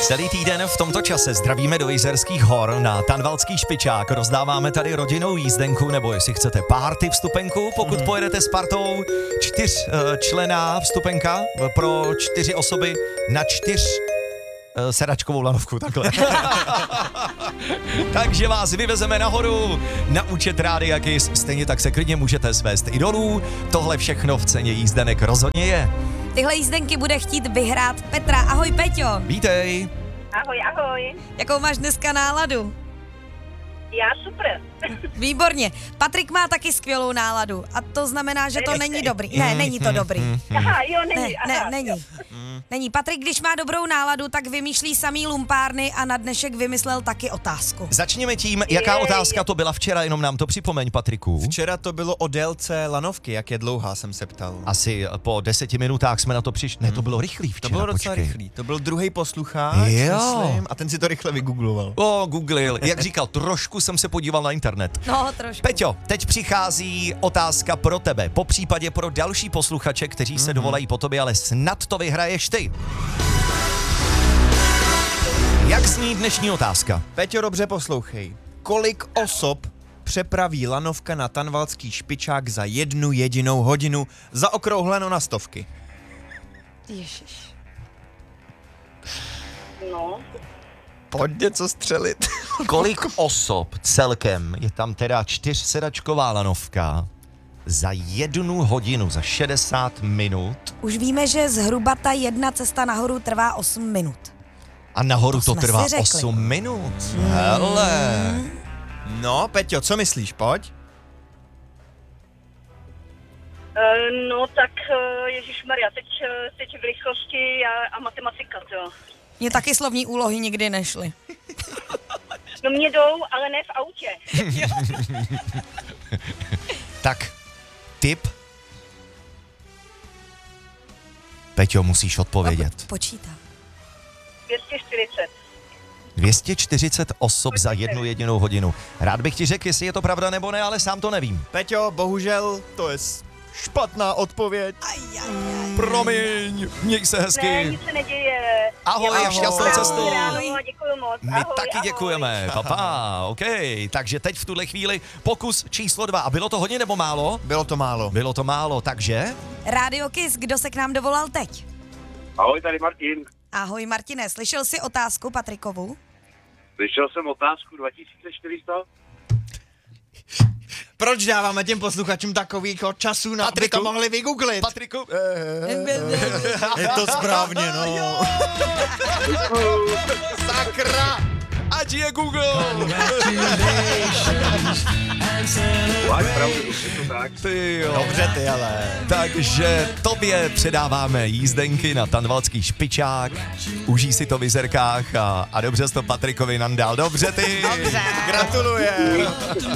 Celý týden v tomto čase zdravíme do Jizerských hor na Tanvalský špičák. Rozdáváme tady rodinnou jízdenku, nebo jestli chcete party vstupenku, pokud pojedete s partou, 4členná vstupenka pro 4 osoby na 4 sedačkovou lanovku, takhle. Takže vás vyvezeme nahoru na účet Rádia Kiss. Stejně tak se klidně můžete svést i dolů. Tohle všechno v ceně jízdenek rozhodně je. Tyhle jízdenky bude chtít vyhrát Petra. Ahoj, Peťo. Vítej. Ahoj, ahoj. Jakou máš dneska náladu? Já super. Výborně. Patrik má taky skvělou náladu a to znamená, že to není dobrý. Ne, není to dobrý. Aha, jo, není. Není. Není. Patrik, když má dobrou náladu, tak vymýšlí samý lumpárny a na dnešek vymyslel taky otázku. Začněme tím, jaká otázka to byla včera, jenom nám to připomeň, Patriku. Včera to bylo o délce lanovky, jak je dlouhá, jsem se ptal. Asi po 10 minutách jsme na to přišli. Ne, to bylo rychlý včera, To bylo docela počkej. rychlý. To byl druhý posluchač, myslím, a ten si to rychle vygoogloval. Googlil. Jak říkal, trošku jsem se podíval na internet. No, trošku. Peťo, teď přichází otázka pro tebe, po případě pro další posluchače, kteří se dovolají po tobě, ale snad to vyhraješ ty. Jak zní dnešní otázka? Peťo, dobře poslouchej. Kolik osob přepraví lanovka na Tanvalský špičák za 1 jedinou hodinu, zaokrouhleno na stovky? Ježiš. No, Pojď něco střelit. Kolik osob celkem, je tam teda 4sedačková lanovka, za 1 hodinu, za 60 minut Už víme, že zhruba ta jedna cesta nahoru trvá 8 minut. a nahoru to jsme trvá si řekli. 8 minut. Hele. No, Peťo, co myslíš, pojď? no tak ježišmarja, teď v rychlosti a matematika, to. Mně taky slovní úlohy nikdy nešly. No mě jdou, ale ne v autě. Tak, tip. Peťo, musíš odpovědět. Počítá. 240. 240 osob za 1 jedinou hodinu. Rád bych ti řekl, jestli je to pravda nebo ne, ale sám to nevím. Peťo, bohužel, to je špatná odpověď. Promiň, měj se hezky. Ne, nic se neděje. Ahoj, Já šťastnou vám cestu. ráno a děkuju moc. My Ahoj, taky ahoj. děkujeme, papa, OK. Takže teď v tuhle chvíli pokus číslo 2. A bylo to hodně nebo málo? Bylo to málo. Bylo to málo, takže... Rádio Kiss, kdo se k nám dovolal teď? Ahoj, tady Martin. Ahoj, Martine, slyšel jsi otázku Patrikovu? Slyšel jsem otázku 2400? Proč dáváme těm posluchačům takovýho času, na aby Patriku? to mohli vygooglit? Patriku, Je to správně, no. sakra, ať je Google. Máš pravdu, je to tak. Ty jo. Dobře ty, ale. Takže tobě předáváme jízdenky na Tanvalský špičák. Užij si to v Jizerkách a dobře jsi to Patrikovi nandal. Dobře ty. Gratulujem.